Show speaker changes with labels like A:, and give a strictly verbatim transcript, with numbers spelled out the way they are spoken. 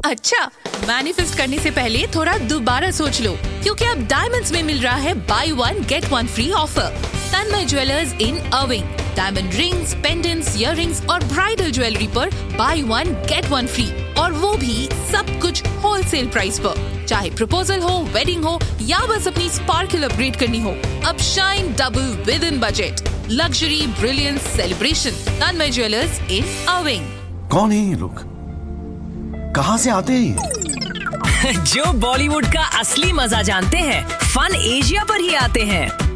A: अच्छा, मैनिफेस्ट करने से पहले थोड़ा दोबारा सोच लो, क्योंकि अब डायमंड्स में मिल रहा है by one get one free offer. Tanmay jewellers in अर्विंग, diamond rings, pendants, earrings और ब्राइडल ज्वेलरी पर by one get one free, और वो भी सब कुछ होलसेल प्राइस पर। चाहे प्रपोजल हो, वेडिंग हो या बस अपनी स्पार्कल अपग्रेड करनी हो, अब shine double with in budget. Luxury, brilliance, celebration. Tanmay jewellers इन अर्विंग।
B: कौन है ये लोग? कहाँ से आते हैं?
C: जो बॉलीवुड का असली मजा जानते हैं, फन एशिया पर ही आते हैं।